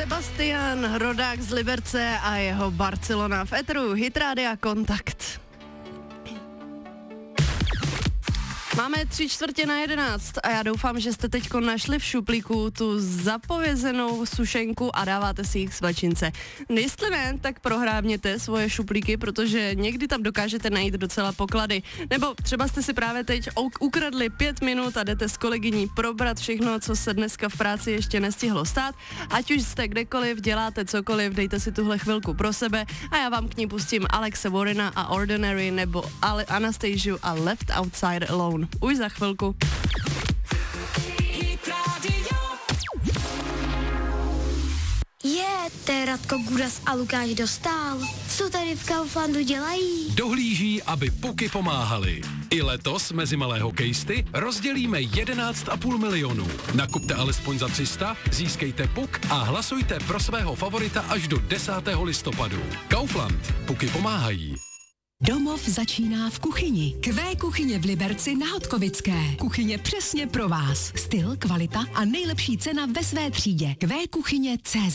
Sebastian, rodák z Liberce a jeho Barcelona v éteru Hit Rádia Kontakt. Máme 10:45 a já doufám, že jste teďko našli v šuplíku tu zapovězenou sušenku a dáváte si ji k svačince. Jestli ne, tak prohrábněte svoje šuplíky, protože někdy tam dokážete najít docela poklady. Nebo třeba jste si právě teď ukradli 5 minut a jdete s kolegyní probrat všechno, co se dneska v práci ještě nestihlo stát. Ať už jste kdekoliv, děláte cokoliv, dejte si tuhle chvilku pro sebe a já vám k ní pustím Alexe Warrena a Ordinary nebo Anastasiu a Left Outside Alone. Už za chvilku. To je Radko Gudas a Lukáš Dostál. Co tady v Kauflandu dělají? Dohlíží, aby puky pomáhaly. I letos mezi malé hokejisty rozdělíme 11,5 milionu. Nakupte alespoň za 300, získejte puk a hlasujte pro svého favorita až do 10. listopadu. Kaufland. Puky pomáhají. Domov začíná v kuchyni. Kuchyně v Liberci na Hodkovické. Kuchyně přesně pro vás. Styl, kvalita a nejlepší cena ve své třídě. Kuchyně.cz